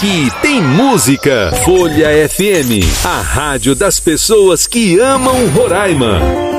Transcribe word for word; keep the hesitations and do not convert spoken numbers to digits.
aqui tem música. Folha F M, a rádio das pessoas que amam Roraima.